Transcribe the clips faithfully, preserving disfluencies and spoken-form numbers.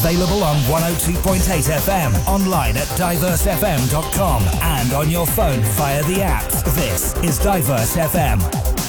Available on one oh two point eight F M, online at diverse f m dot com and on your phone via the app. This is Diverse F M.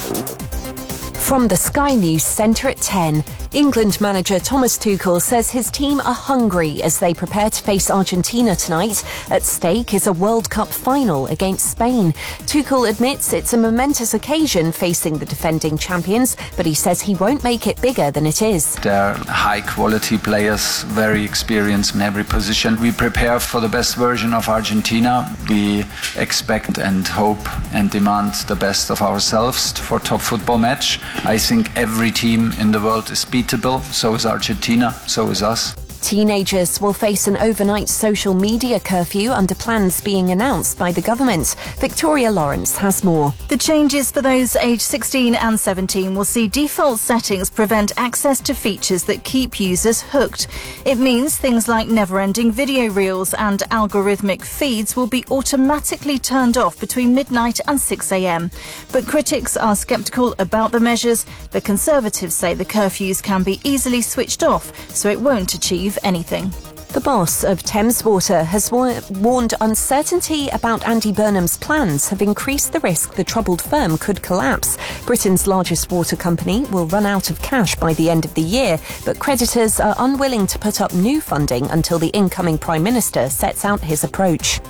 From the Sky News Centre at ten, England manager Thomas Tuchel says his team are hungry as they prepare to face Argentina tonight. At stake is a World Cup final against Spain. Tuchel admits it's a momentous occasion facing the defending champions, but he says he won't make it bigger than it is. They're high-quality players, very experienced in every position. We prepare for the best version of Argentina. We expect and hope and demand the best of ourselves for a top football match. I think every team in the world is beatable. So is Argentina, so is us. Teenagers will face an overnight social media curfew under plans being announced by the government. Victoria Lawrence has more. The changes for those aged sixteen and seventeen will see default settings prevent access to features that keep users hooked. It means things like never-ending video reels and algorithmic feeds will be automatically turned off between midnight and six a m. But critics are sceptical about the measures. The Conservatives say the curfews can be easily switched off, so it won't achieve anything. The boss of Thames Water has war- warned uncertainty about Andy Burnham's plans have increased the risk the troubled firm could collapse. Britain's largest water company will run out of cash by the end of the year, but creditors are unwilling to put up new funding until the incoming Prime Minister sets out his approach.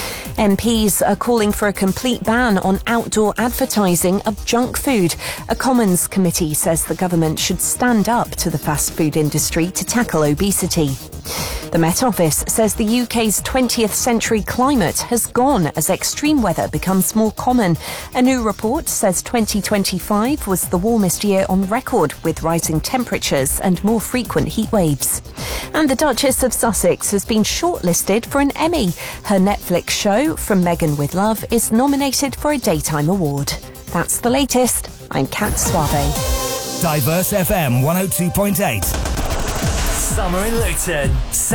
M Ps are calling for a complete ban on outdoor advertising of junk food. A Commons committee says the government should stand up to the fast food industry to tackle obesity. The Met Office says the U K's twentieth century climate has gone as extreme weather becomes more common. A new report says twenty twenty-five was the warmest year on record, with rising temperatures and more frequent heat waves. And the Duchess of Sussex has been shortlisted for an Emmy. Her Netflix show, From Meghan with Love, is nominated for a Daytime Award. That's the latest. I'm Kat Suave. Diverse F M one oh two point eight. Summer in Luton.